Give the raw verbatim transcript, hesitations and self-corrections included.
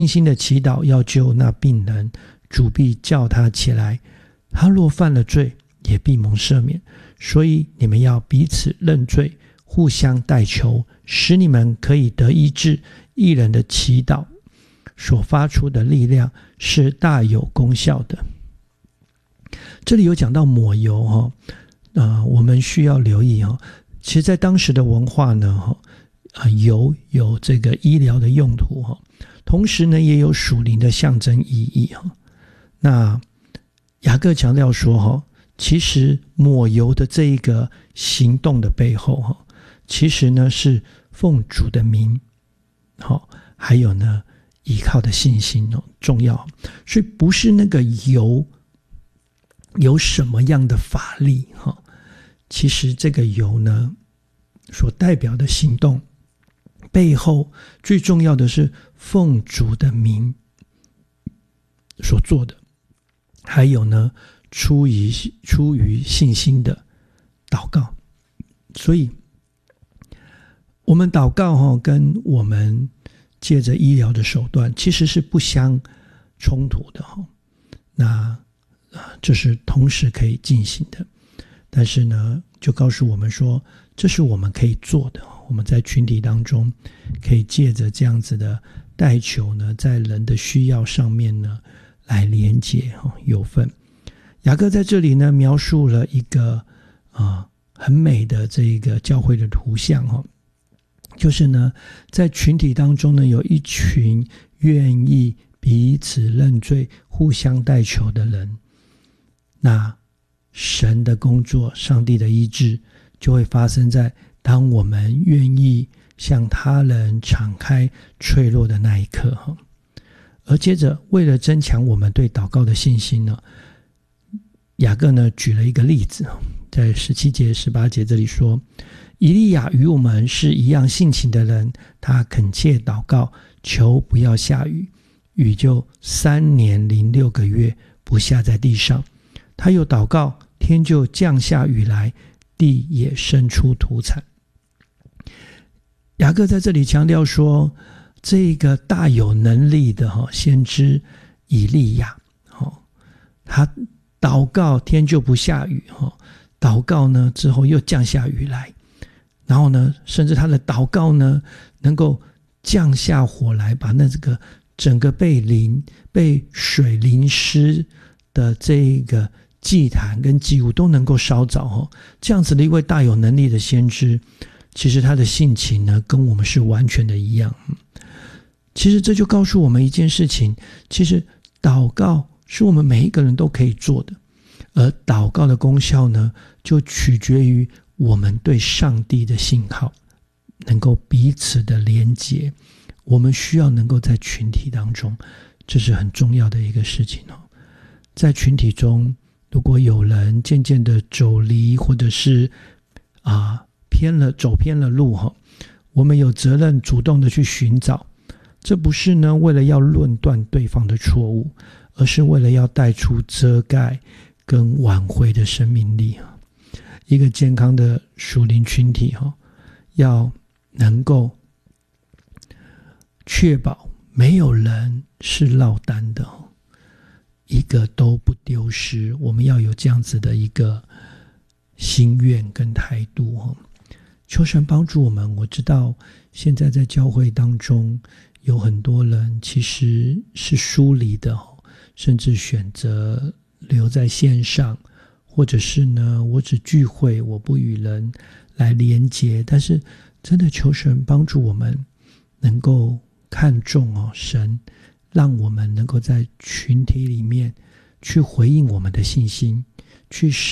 信心的祈祷要救那病人，主必叫他起来，他若犯了罪，也必蒙赦免。所以你们要彼此认罪，互相代求，使你们可以得医治。义人的祈祷所发出的力量是大有功效的。这里有讲到抹油、哦呃、我们需要留意、哦、其实在当时的文化呢、哦呃、油有这个医疗的用途、哦、同时呢也有属灵的象征意义、哦、那雅各强调说、哦、其实抹油的这一个行动的背后、哦、其实呢是奉主的名、哦、还有呢依靠的信心、哦、重要。所以不是那个油有什么样的法力、哦、其实这个油呢所代表的行动背后最重要的是奉主的名所做的，还有呢出于出于信心的祷告。所以我们祷告、哦、跟我们借着医疗的手段其实是不相冲突的、哦、那这是同时可以进行的。但是呢就告诉我们说这是我们可以做的，我们在群体当中可以借着这样子的代求呢，在人的需要上面呢来连结、哦、有份。雅各在这里呢描述了一个、呃、很美的这个教会的图像、哦、就是呢在群体当中呢有一群愿意彼此认罪互相代求的人，那神的工作上帝的医治就会发生在当我们愿意向他人敞开脆弱的那一刻。而接着为了增强我们对祷告的信心呢，雅各呢举了一个例子，在十七节十八节这里说，以利亚与我们是一样性情的人，他恳切祷告，求不要下雨，雨就三年零六个月不下在地上。他又祷告，天就降下雨来，地也生出土产。雅各在这里强调说，这个大有能力的先知以利亚，他祷告天就不下雨，祷告呢之后又降下雨来，然后呢甚至他的祷告呢能够降下火来，把那这个整个被淋被水淋湿的这个祭坛跟祭物都能够烧着、哦、这样子的一位大有能力的先知，其实他的性情呢跟我们是完全的一样。其实这就告诉我们一件事情，其实祷告是我们每一个人都可以做的，而祷告的功效呢就取决于我们对上帝的信靠，能够彼此的连结。我们需要能够在群体当中，这是很重要的一个事情、哦、在群体中如果有人渐渐的走离，或者是啊偏了走偏了路、哦、我们有责任主动的去寻找。这不是呢为了要论断对方的错误，而是为了要带出遮盖跟挽回的生命力。一个健康的属灵群体、哦、要能够确保没有人是落单的、哦，一个都不丢失。我们要有这样子的一个心愿跟态度、哦、求神帮助我们。我知道现在在教会当中有很多人其实是疏离的、哦、甚至选择留在线上，或者是呢我只聚会，我不与人来连结。但是真的求神帮助我们能够看重、哦、神让我们能够在群体里面去回应我们的信心，去